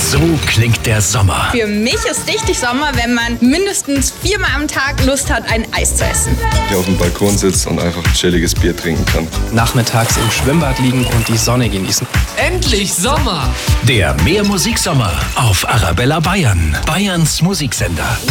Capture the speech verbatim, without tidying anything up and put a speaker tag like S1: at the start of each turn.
S1: So klingt der Sommer.
S2: Für mich ist richtig Sommer, wenn man mindestens viermal am Tag Lust hat, ein Eis zu essen.
S3: Hier auf dem Balkon sitzt und einfach ein chilliges Bier trinken kann.
S4: Nachmittags im Schwimmbad liegen und die Sonne genießen.
S5: Endlich Sommer!
S1: Der Mehr Musik Sommer auf Arabella Bayern, Bayerns Musiksender.